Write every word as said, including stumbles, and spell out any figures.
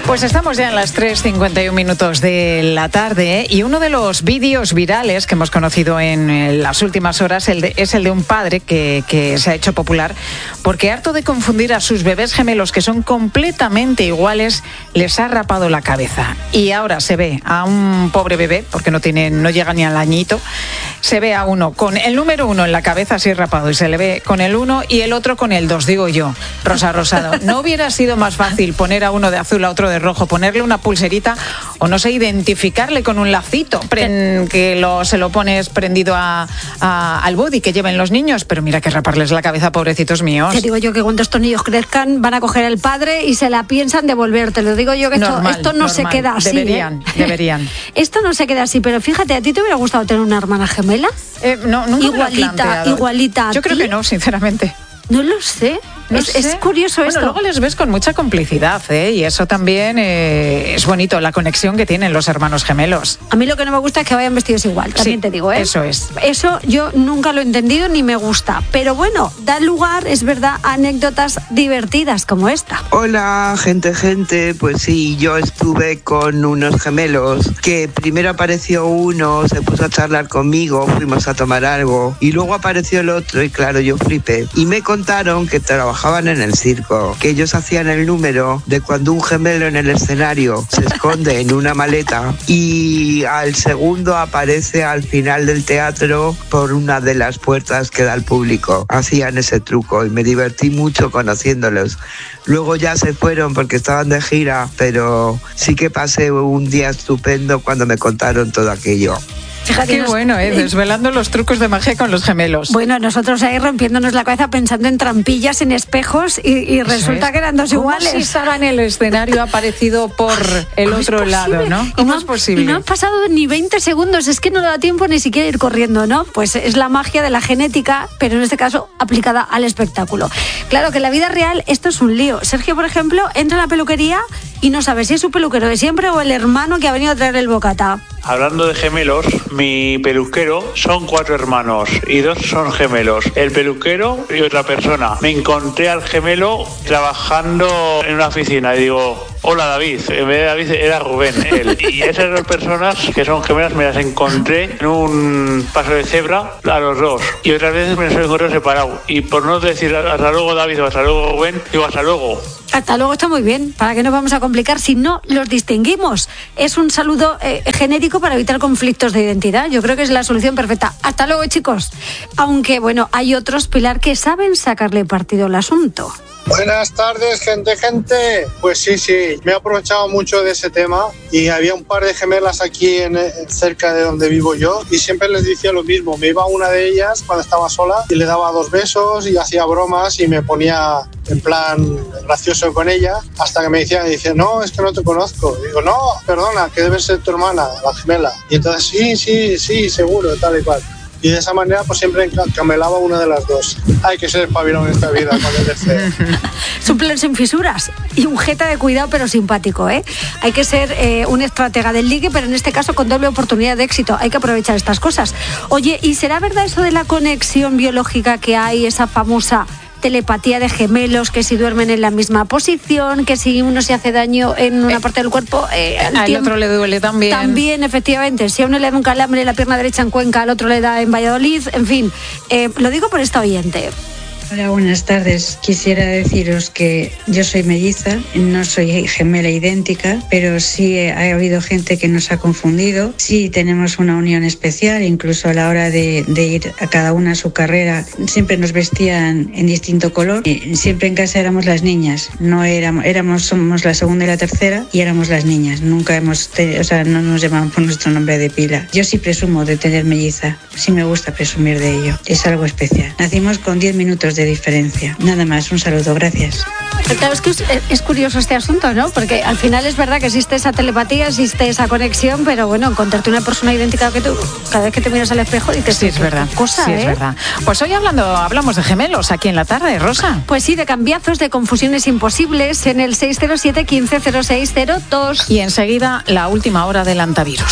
Pues estamos ya en las tres cincuenta y un minutos de la tarde y uno de los vídeos virales que hemos conocido en las últimas horas el de, es el de un padre que, que se ha hecho popular porque, harto de confundir a sus bebés gemelos que son completamente iguales, les ha rapado la cabeza. Y ahora se ve a un pobre bebé, porque no tiene, no llega ni al añito, se ve a uno con el número uno en la cabeza así rapado y se le ve con el uno y el otro con el dos, digo yo, Rosa Rosado. ¿No hubiera sido más fácil poner a uno de azul, a otro de rojo, ponerle una pulserita o no sé, identificarle con un lacito pre- que lo, se lo pones prendido a, a, al body que lleven los niños? Pero mira que raparles la cabeza, pobrecitos míos. Te digo yo que cuando estos niños crezcan van a coger al padre y se la piensan devolver. Te lo digo yo que esto, normal, esto no normal. se queda así. Deberían, ¿eh? deberían. Esto no se queda así, pero fíjate, ¿a ti te hubiera gustado tener una hermana gemela? Eh, no, nunca igualita, igualita. Yo creo que no, sinceramente. No lo sé. No es, sé. es curioso bueno, esto. Luego les ves con mucha complicidad, ¿eh? Y eso también eh, es bonito, la conexión que tienen los hermanos gemelos. A mí lo que no me gusta es que vayan vestidos igual, también sí, te digo, ¿eh? Eso es. Eso yo nunca lo he entendido ni me gusta. Pero bueno, da lugar, es verdad, a anécdotas divertidas como esta. Hola, gente, gente. Pues sí, yo estuve con unos gemelos que primero apareció uno, se puso a charlar conmigo, fuimos a tomar algo y luego apareció el otro y claro, yo flipé. Y me contaron que trabajaban en el circo, que ellos hacían el número de cuando un gemelo en el escenario se esconde en una maleta y al segundo aparece al final del teatro por una de las puertas que da al público. Hacían ese truco y me divertí mucho conociéndolos. Luego ya se fueron porque estaban de gira, pero sí que pasé un día estupendo cuando me contaron todo aquello. Fíjate, qué nos... bueno, ¿eh? Desvelando los trucos de magia con los gemelos. Bueno, nosotros ahí rompiéndonos la cabeza pensando en trampillas, en espejos y, y resulta es. que eran dos ¿Cómo iguales. Si Sara en el escenario ha aparecido por el otro lado, ¿no? ¿Cómo no, es posible? Y no han pasado ni veinte segundos, es que no da tiempo ni siquiera ir corriendo, ¿no? Pues es la magia de la genética, pero en este caso aplicada al espectáculo. Claro que en la vida real esto es un lío. Sergio, por ejemplo, entra a la peluquería y no sabe si es su peluquero de siempre o el hermano que ha venido a traer el bocata. Hablando de gemelos, mi peluquero son cuatro hermanos y dos son gemelos. El peluquero y otra persona. Me encontré al gemelo trabajando en una oficina y digo, hola David. En vez de David era Rubén, él. Y esas dos personas que son gemelas me las encontré en un paso de cebra a los dos. Y otras veces me las encontré separado. Y por no decir hasta luego David o hasta luego Rubén, digo hasta luego. Hasta luego está muy bien. ¿Para qué nos vamos a complicar si no los distinguimos? Es un saludo eh, genérico para evitar conflictos de identidad. Yo creo que es la solución perfecta. Hasta luego, chicos. Aunque, bueno, hay otros, Pilar, que saben sacarle partido al asunto. Buenas tardes, gente, gente. Pues sí, sí, me he aprovechado mucho de ese tema y había un par de gemelas aquí en, cerca de donde vivo yo y siempre les decía lo mismo. Me iba a una de ellas cuando estaba sola y le daba dos besos y hacía bromas y me ponía en plan gracioso con ella hasta que me decía, dice, no, es que no te conozco. Digo, no, perdona, que debe ser tu hermana, la gemela. Y entonces, sí, sí, sí, seguro, tal y cual. Y de esa manera pues siempre encamelaba una de las dos. Hay que ser espabilado en esta vida con el deseo. Es un plan sin fisuras y un jeta de cuidado pero simpático, ¿eh? Hay que ser eh, un estratega del ligue, pero en este caso con doble oportunidad de éxito. Hay que aprovechar estas cosas. Oye, ¿y será verdad eso de la conexión biológica que hay, esa famosa telepatía de gemelos, que si duermen en la misma posición, que si uno se hace daño en una eh, parte del cuerpo, eh, al, al tiempo, otro le duele también? También, efectivamente. Si a uno le da un calambre en la pierna derecha en Cuenca, al otro le da en Valladolid, en fin. Eh, lo digo por esta oyente. Hola, buenas tardes. Quisiera deciros que yo soy melliza, no soy gemela idéntica, pero sí ha habido gente que nos ha confundido. Sí tenemos una unión especial, incluso a la hora de, de ir a cada una a su carrera, siempre nos vestían en distinto color. Y siempre en casa éramos las niñas, no éramos, éramos somos la segunda y la tercera y éramos las niñas. Nunca hemos, tenido, o sea, no nos llamaban por nuestro nombre de pila. Yo sí presumo de tener melliza, sí me gusta presumir de ello, es algo especial. Nacimos con diez minutos de diferencia. Nada más, un saludo, gracias. Claro, es que es, es curioso este asunto, ¿no? Porque al final es verdad que existe esa telepatía, existe esa conexión, pero bueno, encontrarte una persona idéntica que tú, cada vez que te miras al espejo dices, sí, es verdad, cosa, sí, ¿eh? es verdad. Pues hoy hablando, hablamos de gemelos aquí en la tarde, Rosa. Pues sí, de cambiazos, de confusiones imposibles en el seis cero siete, uno cinco cero seis cero dos. Y enseguida la última hora del antivirus.